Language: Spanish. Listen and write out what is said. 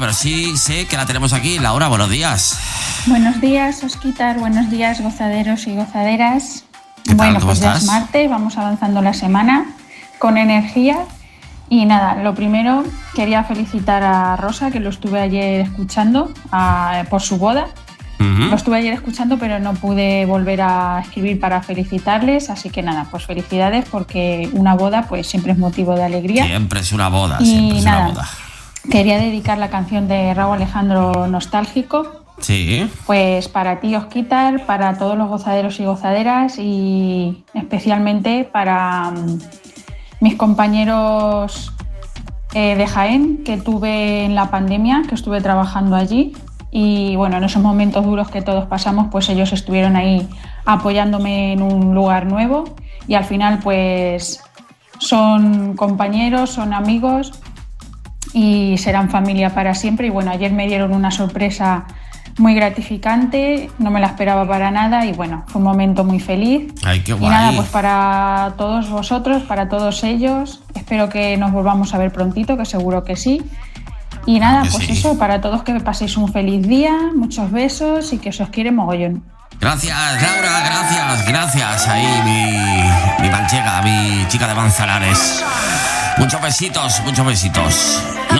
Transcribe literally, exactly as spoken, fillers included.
pero sí sé que la tenemos aquí. Laura, buenos días. Buenos días, Osquitar. Buenos días, gozaderos y gozaderas. ¿Qué tal? Bueno, ¿Cómo pues ya estás? es martes, vamos avanzando la semana con energía. Y nada, lo primero, quería felicitar a Rosa, que lo estuve ayer escuchando a, por su boda. Uh-huh. Lo estuve ayer escuchando, pero no pude volver a escribir para felicitarles. Así que nada, pues felicidades, porque una boda pues siempre es motivo de alegría. Siempre es una boda, y siempre es nada, una boda. Quería dedicar la canción de Rauw Alejandro, Nostálgico. Sí. Pues para ti, Osquitar, para todos los gozaderos y gozaderas y especialmente para um, mis compañeros eh, de Jaén que tuve en la pandemia, que estuve trabajando allí. Y bueno, en esos momentos duros que todos pasamos, pues ellos estuvieron ahí apoyándome en un lugar nuevo y al final pues son compañeros, son amigos y serán familia para siempre. Y bueno, ayer me dieron una sorpresa muy gratificante, no me la esperaba para nada y bueno, fue un momento muy feliz. Ay, qué guay. Y nada, pues para todos vosotros, para todos ellos, espero que nos volvamos a ver prontito, que seguro que sí. Y nada, que pues sí. eso, para todos que paséis un feliz día, muchos besos y que se os quiere mogollón. Gracias, Laura, gracias, gracias. Ahí mi, mi manchega, mi chica de Manzanares. Muchos besitos, muchos besitos. No